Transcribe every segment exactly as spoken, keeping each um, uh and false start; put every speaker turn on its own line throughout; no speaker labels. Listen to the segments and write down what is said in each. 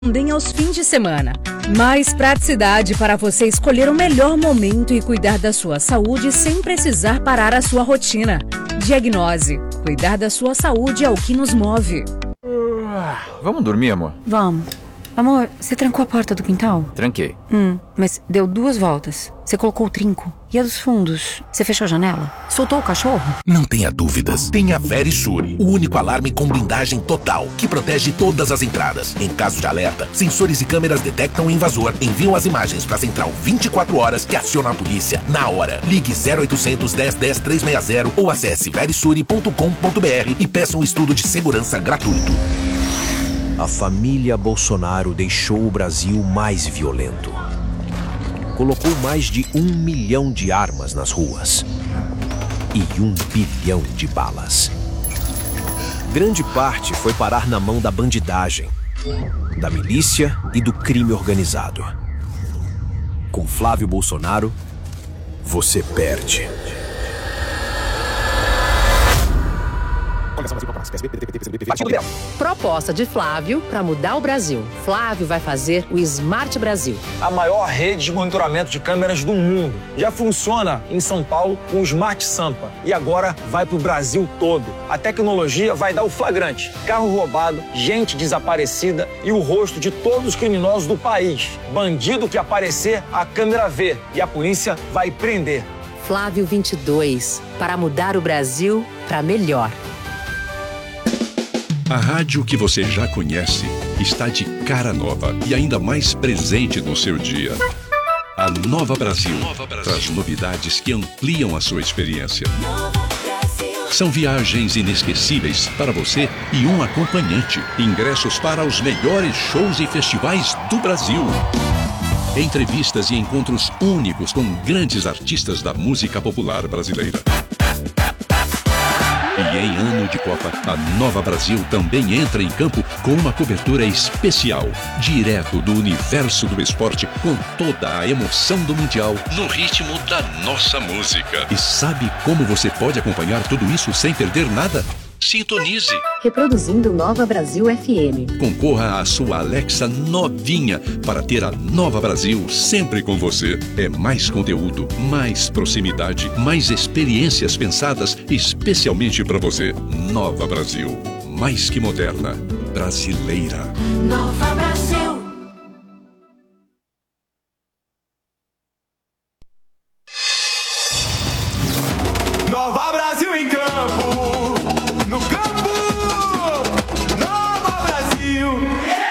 Também aos fins de semana. Mais praticidade para você escolher o melhor momento e cuidar da sua saúde sem precisar parar a sua rotina. Diagnose. Cuidar da sua saúde é o que nos move.
Vamos dormir, amor?
Vamos. Amor, você trancou a porta do quintal?
Tranquei.
Hum, mas deu duas voltas. Você colocou o trinco. E a dos fundos? Você fechou a janela? Soltou o cachorro?
Não tenha dúvidas. Tenha Verisure, o único alarme com blindagem total, que protege todas as entradas. Em caso de alerta, sensores e câmeras detectam o invasor, enviam as imagens para a central vinte e quatro horas que aciona a polícia na hora. Ligue zero oitocentos, dez, dez, trezentos e sessenta ou acesse verisure ponto com ponto br e peça um estudo de segurança gratuito.
A família Bolsonaro deixou o Brasil mais violento. Colocou mais de um milhão de armas nas ruas e um bilhão de balas. Grande parte foi parar na mão da bandidagem, da milícia e do crime organizado. Com Flávio Bolsonaro, você perde.
Proposta de Flávio para mudar o Brasil. Flávio vai fazer o Smart Brasil.
A maior rede de monitoramento de câmeras do mundo. Já funciona em São Paulo com o Smart Sampa. E agora vai para o Brasil todo. A tecnologia vai dar o flagrante. Carro roubado, gente desaparecida e o rosto de todos os criminosos do país. Bandido que aparecer, a câmera vê. E a polícia vai prender.
Flávio vinte e dois. Para mudar o Brasil para melhor.
A rádio que você já conhece está de cara nova e ainda mais presente no seu dia. A Nova Brasil, Nova Brasil traz novidades que ampliam a sua experiência. São viagens inesquecíveis para você e um acompanhante. Ingressos para os melhores shows e festivais do Brasil. Entrevistas e encontros únicos com grandes artistas da música popular brasileira. E em ano de Copa, a Nova Brasil também entra em campo com uma cobertura especial, direto do universo do esporte, com toda a emoção do Mundial, no ritmo da nossa música. E sabe como você pode acompanhar tudo isso sem perder nada? Sintonize.
Reproduzindo Nova Brasil F M.
Concorra à sua Alexa novinha para ter a Nova Brasil sempre com você. É mais conteúdo, mais proximidade, mais experiências pensadas especialmente para você. Nova Brasil. Mais que moderna. Brasileira.
Nova Brasil.
Nova Brasil em campo. No campo, Nova Brasil.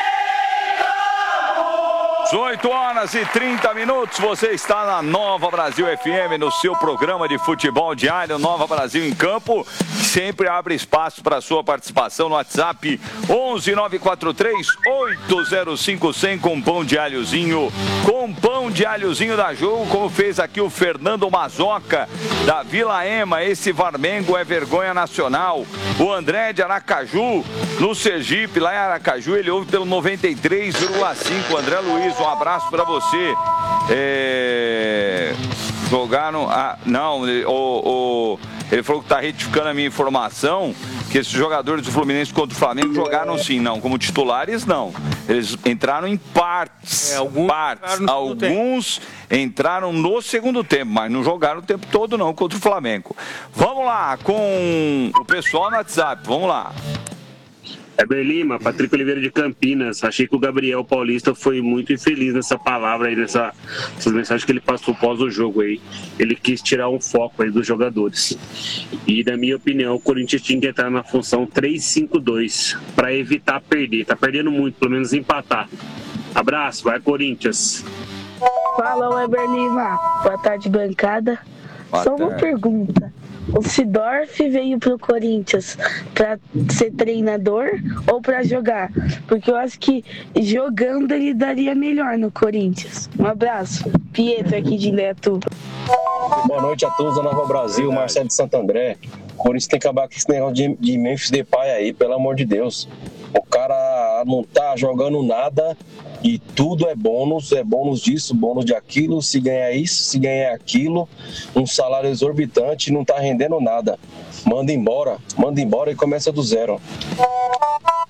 dezoito horas e trinta minutos, você está na Nova Brasil F M, no seu programa de futebol diário, Nova Brasil em Campo. Sempre abre espaço para a sua participação no WhatsApp onze nove quatro três oito zero cinco zero zero com pão de alhozinho. Com pão de alhozinho da Jogo, como fez aqui o Fernando Mazoca, da Vila Ema. Esse Varmengo é vergonha nacional. O André de Aracaju, no Sergipe, lá em Aracaju, ele ouve pelo noventa e três vírgula cinco. André Luiz, um abraço para você. É... Jogaram... Ah, não, o, o... ele falou que está retificando a minha informação, que esses jogadores do Fluminense contra o Flamengo jogaram sim, não, como titulares não. Eles entraram em partes, é, alguns, partes. Entraram, alguns entraram no segundo tempo, mas não jogaram o tempo todo não contra o Flamengo. Vamos lá com o pessoal no WhatsApp, vamos lá.
Heber Lima, Patrick Oliveira de Campinas. Achei que o Gabriel Paulista foi muito infeliz nessa palavra aí, nessa, nessas mensagens que ele passou pós o jogo aí. Ele quis tirar um foco aí dos jogadores. E, na minha opinião, o Corinthians tinha que entrar na função três cinco dois para evitar perder. Tá perdendo muito, pelo menos empatar. Abraço, vai Corinthians.
Fala, Heber Lima. Boa tarde, bancada. Boa Só tarde. Uma pergunta. O Sidorf veio pro Corinthians para ser treinador ou para jogar? Porque eu acho que jogando ele daria melhor no Corinthians. Um abraço. Pietro aqui de Indaiatuba.
Boa noite a todos da Nova Brasil, Marcelo de Santo André. O Corinthians tem que acabar com esse negócio de, de Memphis Depay aí, pelo amor de Deus. O cara não tá jogando nada e tudo é bônus, é bônus disso, bônus de aquilo, se ganhar isso, se ganhar aquilo, um salário exorbitante, não tá rendendo nada. Manda embora, manda embora e começa do zero.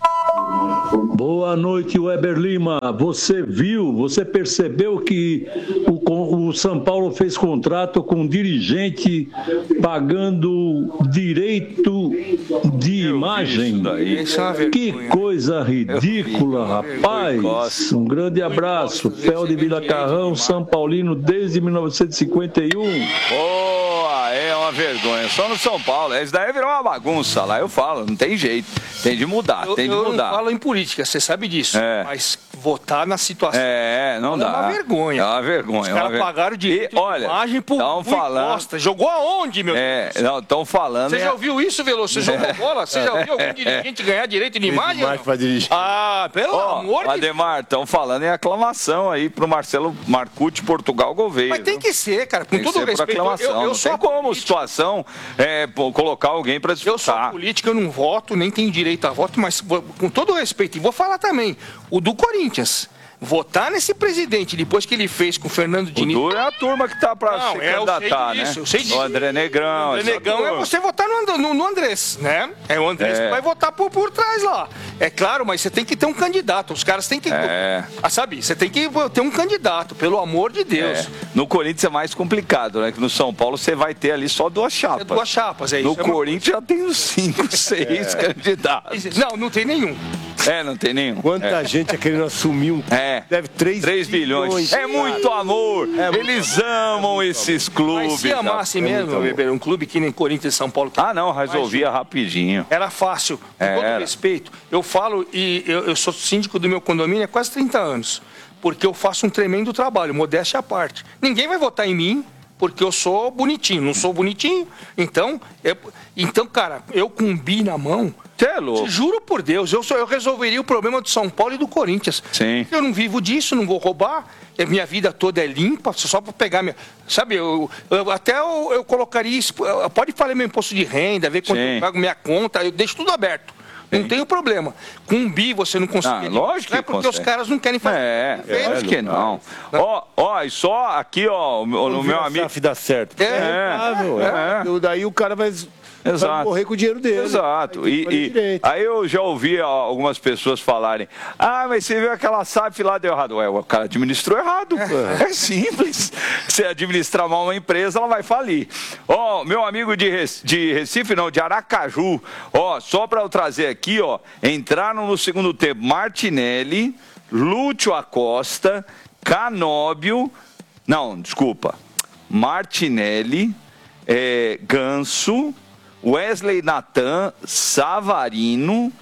Boa noite, Weber Lima. Você viu, você percebeu que o, o São Paulo fez contrato com um dirigente pagando direito de imagem? Que coisa ridícula, rapaz. Um grande abraço. Fel de Vila Carrão, São Paulino desde mil novecentos e cinquenta e um.
Boa, é uma vergonha. Só no São Paulo. Isso daí virou uma bagunça lá, eu falo. Não tem jeito. Tem de mudar,
eu,
tem de
eu
mudar.
Eu não falo em política, você sabe disso.
É.
Mas votar na situação
é, não dá.
É uma vergonha.
É uma vergonha.
Os caras pagaram direito
e, olha,
de imagem por, por
falando...
Costa. Jogou aonde, meu
é,
Deus?
Não, estão falando...
Você
é...
já ouviu isso, Veloso? Você jogou bola? Você já ouviu algum dirigente ganhar direito de imagem?
Pra dirigir.
Ah, pelo
oh,
amor de
Ademar, estão falando em aclamação aí pro Marcelo Marcucci, Portugal Gouveia.
Mas tem que ser, cara, com
tem
todo
respeito.
respeito. Eu, eu
não
sou
tem como política. situação é, colocar alguém para disputar.
Eu sou político, eu não voto, nem tenho direito a voto, mas com todo respeito, e vou falar também, o do Corinthians. Votar nesse presidente depois que ele fez com o Fernando Diniz.
O duro é a turma que tá pra
não,
se
é,
candidatar, né?
Disso, eu sei disso.
O André Negrão.
O André Negrão é você votar no, no, no Andrés, né? É o Andrés é. que vai votar por, por trás lá. É claro, mas você tem que ter um candidato. Os caras têm que...
É.
Ah, sabe? Você tem que ter um candidato, pelo amor de Deus.
É. No Corinthians é mais complicado, né? Que no São Paulo você vai ter ali só duas chapas.
É duas chapas, é isso.
No
é
Corinthians uma... já tem uns cinco, seis é. candidatos.
Não, não tem nenhum.
É, não tem nenhum.
Quanta
é.
gente é querendo assumir um...
É.
Deve três,
três bilhões. bilhões. É muito amor. É Eles muito amam é muito esses amor. clubes.
Mas se amasse é mesmo, Weber, um clube que nem Corinthians e São Paulo...
Ah, não, resolvia rapidinho.
Era fácil. Com
é,
todo
era.
respeito, eu falo, e eu, eu sou síndico do meu condomínio há quase trinta anos, porque eu faço um tremendo trabalho, modéstia à parte. Ninguém vai votar em mim porque eu sou bonitinho. Não sou bonitinho, então... Eu, então, cara, eu com um bi na mão...
É louco.
Te juro por Deus, eu, só, eu resolveria o problema do São Paulo e do Corinthians.
Sim.
Eu não vivo disso, não vou roubar. Minha vida toda é limpa, só para pegar minha... Sabe, eu, eu, até eu, eu colocaria isso... Pode falar meu imposto de renda, ver quanto Sim. eu pago minha conta, eu deixo tudo aberto. Sim. Não tem problema. Com um bi você não consegue.
Ah, lógico que
é porque
consegue.
os caras não querem fazer.
É, é acho que não. Ó, ó, e só aqui, ó, no meu amigo...
Se dá certo.
É,
é, é. Daí o cara vai...
Exato.
Vai morrer com o dinheiro dele.
Exato. E, e aí eu já ouvi algumas pessoas falarem: ah, mas você viu aquela S A F lá, deu errado. Ué, o cara administrou errado. É, é simples. Se administrar mal uma empresa, ela vai falir. Ó, meu amigo de, Recife, de Recife, não, de Aracaju, ó, só para eu trazer aqui, ó, entraram no segundo tempo Martinelli, Lúcio Acosta, Canóbio, não, desculpa, Martinelli, é, Ganso, Wesley Natan, Savarino,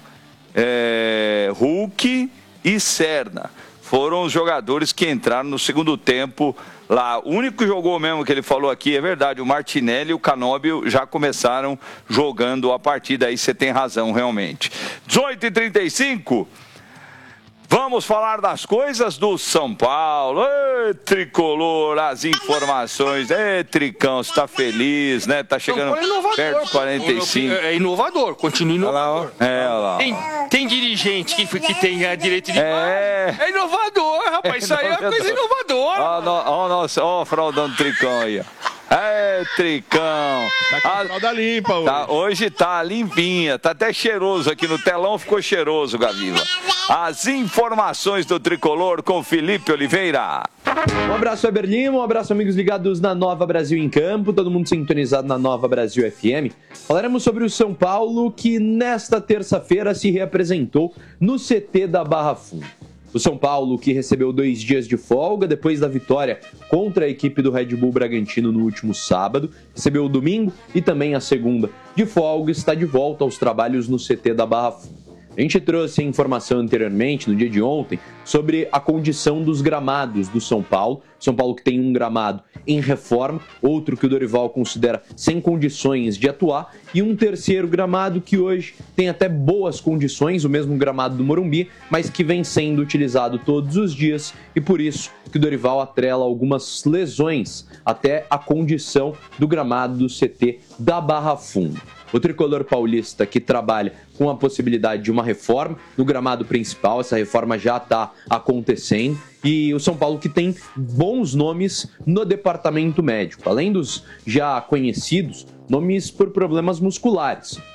é, Hulk e Serna. Foram os jogadores que entraram no segundo tempo lá. O único que jogou mesmo que ele falou aqui, é verdade, o Martinelli e o Canóbio já começaram jogando a partida. Aí você tem razão, realmente. dezoito e trinta e cinco. Vamos falar das coisas do São Paulo. Ê, tricolor, as informações. Ê, Tricão, você tá feliz, né? Tá chegando é perto de quarenta e cinco.
É inovador, continua inovador.
É, olha lá.
Tem, tem dirigente que, que tem a direito de...
É.
É inovador, rapaz. É isso aí é uma coisa inovadora.
Ó, no, ó, nossa, ó o fraldão do Tricão aí, ó. É, Tricão.
Tá com a fralda limpa hoje.
Tá, hoje tá limpinha, tá até cheiroso aqui no telão, ficou cheiroso, Gaviva. As informações do Tricolor com Felipe Oliveira.
Um abraço, Weber Lima, um abraço, amigos ligados na Nova Brasil em Campo, todo mundo sintonizado na Nova Brasil F M. Falaremos sobre o São Paulo, que nesta terça-feira se reapresentou no C T da Barra Funda. O São Paulo, que recebeu dois dias de folga depois da vitória contra a equipe do Red Bull Bragantino no último sábado, recebeu o domingo e também a segunda de folga, está de volta aos trabalhos no C T da Barra Funda. A gente trouxe a informação anteriormente, no dia de ontem, sobre a condição dos gramados do São Paulo. São Paulo que tem um gramado em reforma, outro que o Dorival considera sem condições de atuar, e um terceiro gramado que hoje tem até boas condições, o mesmo gramado do Morumbi, mas que vem sendo utilizado todos os dias, e por isso que o Dorival atrela algumas lesões até a condição do gramado do C T da Barra Funda. O tricolor paulista que trabalha com a possibilidade de uma reforma no gramado principal, essa reforma já está acontecendo, e o São Paulo que tem bons nomes no departamento médico, além dos já conhecidos, nomes por problemas musculares.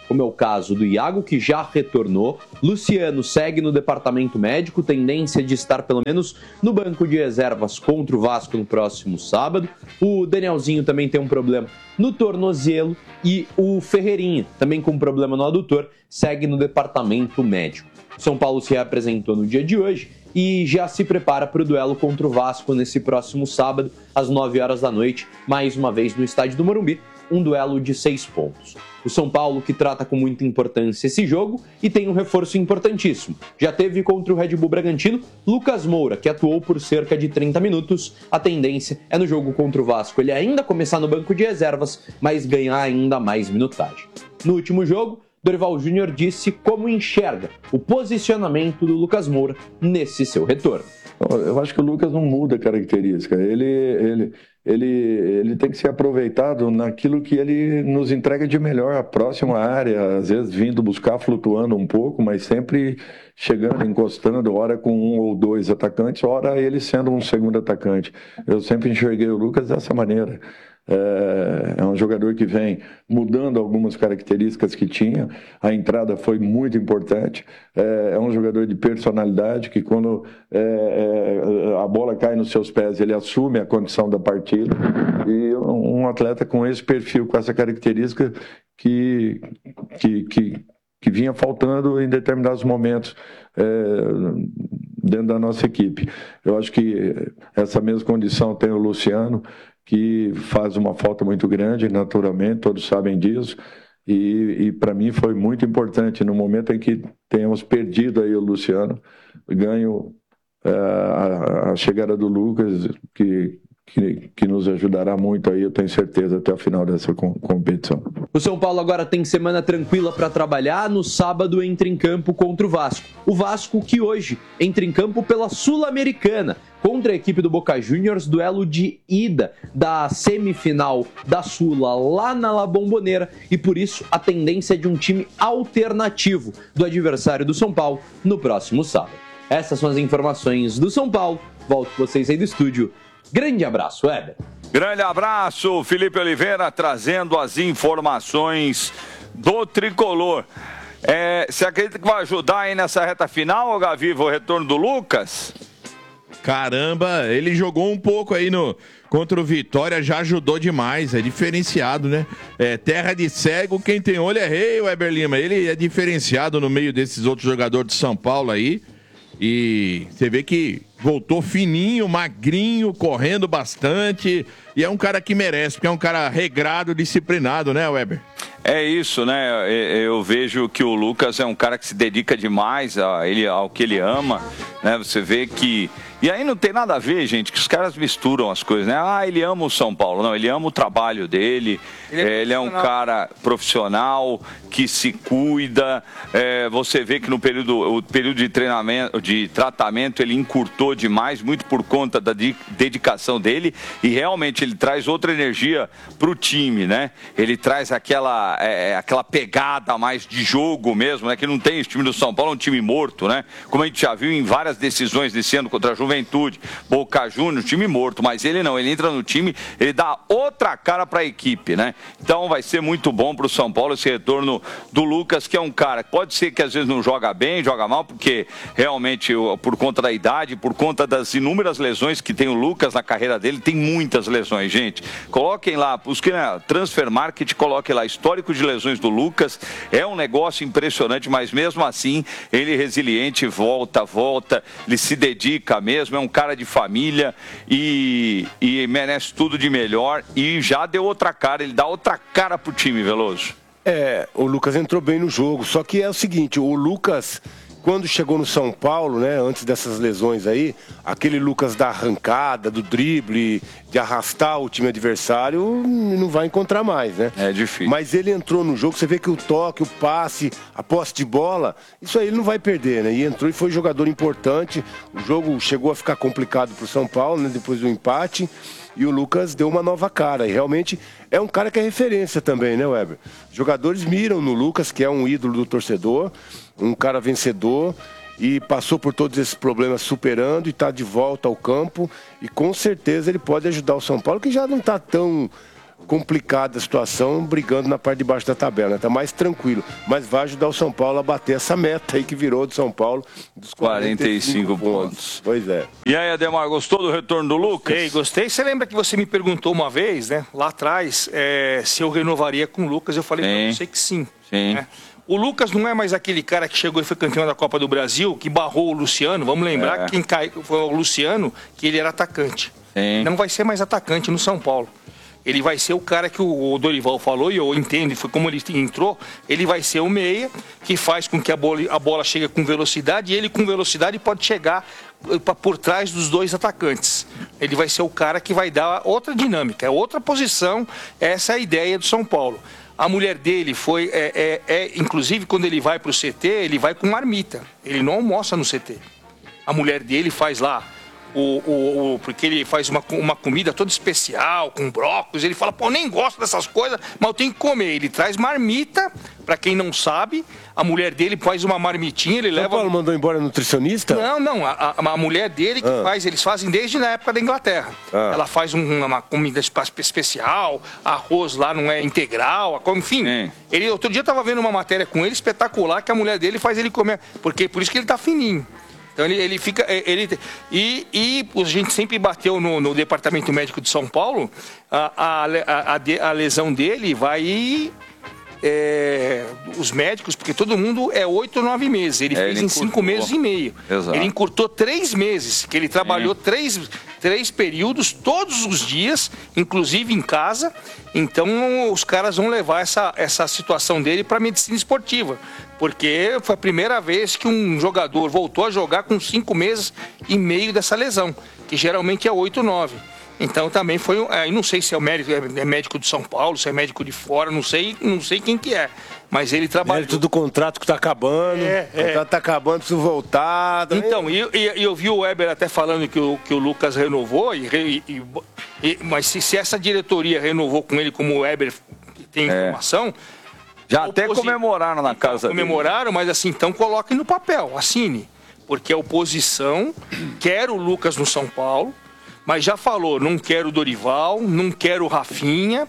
como é o caso do Iago, que já retornou. Luciano segue no departamento médico, tendência de estar pelo menos no banco de reservas contra o Vasco no próximo sábado. O Danielzinho também tem um problema no tornozelo e o Ferreirinha, também com problema no adutor, segue no departamento médico. São Paulo se reapresentou no dia de hoje e já se prepara para o duelo contra o Vasco nesse próximo sábado, às nove horas da noite, mais uma vez no estádio do Morumbi, um duelo de seis pontos. O São Paulo que trata com muita importância esse jogo e tem um reforço importantíssimo. Já teve contra o Red Bull Bragantino Lucas Moura, que atuou por cerca de trinta minutos. A tendência é no jogo contra o Vasco ele ainda começar no banco de reservas, mas ganhar ainda mais minutagem. No último jogo, Dorival Júnior disse como enxerga o posicionamento do Lucas Moura nesse seu retorno.
Eu acho que o Lucas não muda a característica. Ele, ele, ele, ele tem que ser aproveitado naquilo que ele nos entrega de melhor, a próxima área, às vezes vindo buscar, flutuando um pouco, mas sempre chegando, encostando, ora com um ou dois atacantes, ora ele sendo um segundo atacante. Eu sempre enxerguei o Lucas dessa maneira. É um jogador que vem mudando algumas características que tinha. A entrada foi muito importante. É um jogador de personalidade que quando é, é, a bola cai nos seus pés, ele assume a condição da partida. E um atleta com esse perfil, com essa característica que, que, que, que vinha faltando em determinados momentos é, dentro da nossa equipe. Eu acho que essa mesma condição tem o Luciano, que faz uma falta muito grande, naturalmente, todos sabem disso, e, e para mim foi muito importante, no momento em que tenhamos perdido aí o Luciano, ganho uh, a, a chegada do Lucas, que, que, que nos ajudará muito aí, eu tenho certeza, até o final dessa com, competição.
O São Paulo agora tem semana tranquila para trabalhar. No sábado entra em campo contra o Vasco. O Vasco que hoje entra em campo pela Sul-Americana contra a equipe do Boca Juniors, duelo de ida da semifinal da Sula lá na La Bombonera, e por isso a tendência é de um time alternativo do adversário do São Paulo no próximo sábado. Essas são as informações do São Paulo. Volto com vocês aí do estúdio. Grande abraço, Éder.
Grande abraço, Felipe Oliveira, trazendo as informações do Tricolor. É, você acredita que vai ajudar aí nessa reta final, Gaviva, o retorno do Lucas?
Caramba, ele jogou um pouco aí no, contra o Vitória, já ajudou demais, é diferenciado, né? É, terra de cego, quem tem olho é rei, o Weber Lima. Ele é diferenciado no meio desses outros jogadores de São Paulo aí. E você vê que voltou fininho, magrinho, correndo bastante. E é um cara que merece, porque é um cara regrado, disciplinado, né, Weber?
É isso, né? Eu vejo que o Lucas é um cara que se dedica demais a ele, ao que ele ama, né? Você vê que... E aí não tem nada a ver, gente, que os caras misturam as coisas, né? Ah, ele ama o São Paulo. Não, ele ama o trabalho dele. Ele é, ele é um cara profissional, que se cuida. É, você vê que no período, o período de treinamento, de tratamento, ele encurtou demais, muito por conta da dedicação dele. E realmente ele traz outra energia pro time, né? Ele traz aquela, é, aquela pegada mais de jogo mesmo, né? Que não tem esse time do São Paulo, é um time morto, né? Como a gente já viu em várias decisões desse ano contra a Juventude, Boca Juniors, time morto, mas ele não, ele entra no time, ele dá outra cara para a equipe, né? Então vai ser muito bom para o São Paulo esse retorno do Lucas, que é um cara que pode ser que às vezes não joga bem, joga mal, porque realmente por conta da idade, por conta das inúmeras lesões que tem o Lucas na carreira dele, tem muitas lesões, gente. Coloquem lá, busquem na Transfer Market, coloquem lá, histórico de lesões do Lucas, é um negócio impressionante, mas mesmo assim, ele é resiliente, volta, volta, ele se dedica mesmo, é um cara de família e, e merece tudo de melhor e já deu outra cara, ele dá outra cara pro time, Veloso.
É, o Lucas entrou bem no jogo, só que é o seguinte, o Lucas, quando chegou no São Paulo, né, antes dessas lesões aí, aquele Lucas da arrancada, do drible, de arrastar o time adversário, não vai encontrar mais, né?
É difícil.
Mas ele entrou no jogo, você vê que o toque, o passe, a posse de bola, isso aí ele não vai perder, né? E entrou e foi jogador importante, o jogo chegou a ficar complicado pro São Paulo, né, depois do empate, e o Lucas deu uma nova cara, e realmente é um cara que é referência também, né, Weber? Jogadores miram no Lucas, que é um ídolo do torcedor, um cara vencedor, e passou por todos esses problemas superando e está de volta ao campo, e com certeza ele pode ajudar o São Paulo, que já não está tão complicada a situação, brigando na parte de baixo da tabela. Está mais tranquilo, mas vai ajudar o São Paulo a bater essa meta aí que virou do São Paulo dos
quarenta e cinco pontos.
Pois é.
E aí, Ademar, gostou do retorno do Lucas?
Gostei, gostei. Você lembra que você me perguntou uma vez, né, lá atrás, é, se eu renovaria com o Lucas? Eu falei para você que sim.
Sim.
Né? O Lucas não é mais aquele cara que chegou e foi campeão da Copa do Brasil, que barrou o Luciano. Vamos lembrar
É.
que quem caiu foi o Luciano, que ele era atacante.
Sim.
Não vai ser mais atacante no São Paulo. Ele vai ser o cara que o Dorival falou, e eu entendo, foi como ele entrou, ele vai ser o meia, que faz com que a bola, a bola chegue com velocidade, e ele com velocidade pode chegar por trás dos dois atacantes. Ele vai ser o cara que vai dar outra dinâmica, é outra posição, essa é a ideia do São Paulo. A mulher dele foi, é, é, é, inclusive quando ele vai para o C T, ele vai com marmita, ele não almoça no C T. A mulher dele faz lá, O, o, o, porque ele faz uma, uma comida toda especial, com brócolis, ele fala, pô, eu nem gosto dessas coisas, mas eu tenho que comer. Ele traz marmita, pra quem não sabe, a mulher dele faz uma marmitinha, ele
São
leva...
Paulo mandou embora nutricionista?
Não, não, a, a, a mulher dele que
Ah.
faz, eles fazem desde na época da Inglaterra.
Ah.
Ela faz um- uma comida espe- especial, arroz lá não é integral, enfim. Ele, outro dia eu tava vendo uma matéria com ele espetacular, que a mulher dele faz ele comer, porque por isso que ele tá fininho. Então ele, ele fica. Ele, e, e a gente sempre bateu no, no Departamento Médico de São Paulo, a, a, a, a lesão dele vai. É, os médicos, porque todo mundo é oito ou nove meses. Ele
É,
fez
ele
em cinco
encurtou.
meses e meio.
Exato.
Ele encurtou três meses, que ele trabalhou três, três períodos, todos os dias, inclusive em casa. Então os caras vão levar essa, essa situação dele para a medicina esportiva. Porque foi a primeira vez que um jogador voltou a jogar com cinco meses e meio dessa lesão, que geralmente é oito, nove. Então também foi, um- aí não sei se é o médico, é médico de São Paulo, se é médico de fora, não sei, não sei quem que é. Mas ele trabalha.
Mérito do contrato que tá acabando.
É,
o contrato tá acabando, preciso voltar. também.
Então, e, e- e eu vi o Weber até falando que o, que o Lucas renovou, e, re- e- e- mas se, se essa diretoria renovou com ele, como o Weber tem informação.
Já até comemoraram na casa dele.
Comemoraram, mas assim, então coloquem no papel, assine. Porque a oposição quer o Lucas no São Paulo, mas já falou, não quero o Dorival, não quero o Rafinha.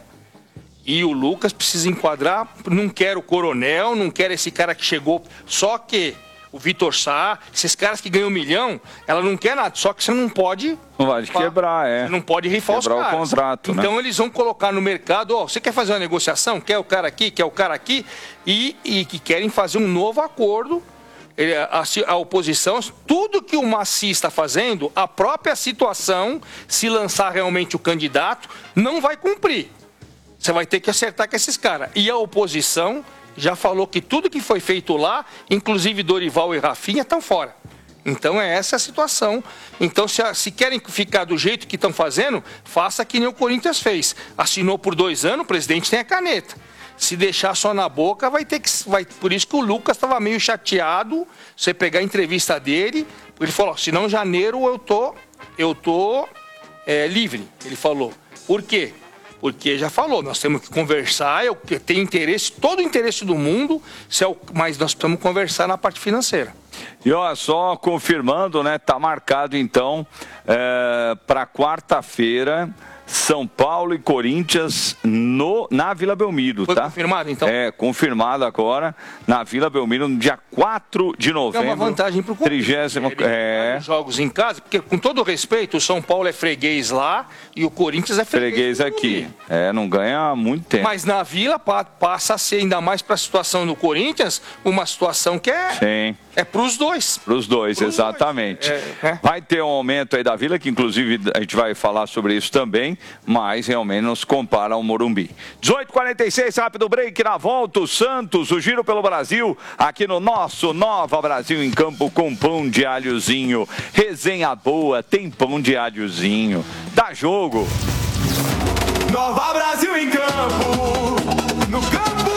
E o Lucas precisa enquadrar, não quero o Coronel, não quero esse cara que chegou. Só que o Vitor Sá, esses caras que ganham um milhão, ela não quer nada. Só que você não pode.
Não vai quebrar, é.
Você não pode rifar
Quebrar
os
o
caras.
contrato, né?
Então eles vão colocar no mercado, ó, você quer fazer uma negociação? Quer o cara aqui, quer o cara aqui? E, e que querem fazer um novo acordo. Ele- A, a oposição, tudo que o Maci está fazendo, a própria situação, se lançar realmente o candidato, não vai cumprir. Você vai ter que acertar com esses caras. E a oposição já falou que tudo que foi feito lá, inclusive Dorival e Rafinha, estão fora. Então é essa a situação. Então se, a- se querem ficar do jeito que estão fazendo, faça que nem o Corinthians fez. Assinou por dois anos, o presidente tem a caneta. Se deixar só na boca, vai ter que. Vai, por isso que o Lucas estava meio chateado. Você pegar a entrevista dele, ele falou: senão em janeiro eu tô, eu tô é, livre. Ele falou. Por quê? Porque já falou, nós temos que conversar, eu tenho interesse, todo o interesse do mundo, se é o- mas nós precisamos conversar na parte financeira.
E ó, só confirmando, né? Tá marcado então é, para quarta-feira. São Paulo e Corinthians no, na Vila Belmiro,
Foi
tá?
confirmado, então?
É, confirmado agora na Vila Belmiro, no dia quatro de
É
novembro.
uma vantagem para o Corinthians.
trigésimo, é,
Jogos em casa, porque com todo respeito, o São Paulo é freguês lá e o Corinthians é freguês.
freguês aqui. É, não ganha há muito tempo.
Mas na Vila pa- passa a ser, ainda mais para a situação do Corinthians, uma situação que é,
Sim.
é para os dois.
Para os dois, exatamente.
É,
Vai ter um aumento aí da Vila, que inclusive a gente vai falar sobre isso também, mas realmente não se compara ao Morumbi. dezoito e quarenta e seis, rápido break, na volta o Santos, o Giro pelo Brasil, aqui no nosso Nova Brasil em Campo com pão de alhozinho. Resenha boa, tem pão de alhozinho. Dá jogo!
Nova Brasil em campo, no campo.